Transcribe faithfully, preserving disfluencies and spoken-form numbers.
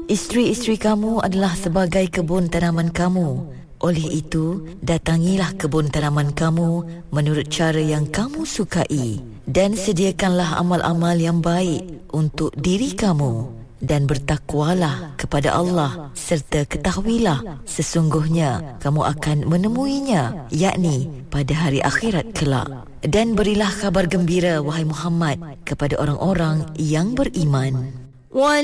Isteri-isteri kamu adalah sebagai kebun tanaman kamu. Oleh itu, datangilah kebun tanaman kamu menurut cara yang kamu sukai, dan sediakanlah amal-amal yang baik untuk diri kamu, dan bertakwalah kepada Allah, serta ketahuilah sesungguhnya kamu akan menemuinya, yakni pada hari akhirat kelak. Dan berilah kabar gembira, wahai Muhammad, kepada orang-orang yang beriman.